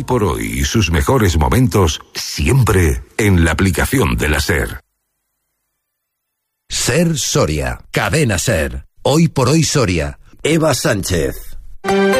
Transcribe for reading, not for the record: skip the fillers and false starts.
por hoy y sus mejores momentos siempre en la aplicación de la SER. SER Soria, Cadena SER. Hoy por hoy Soria. Eva Sánchez.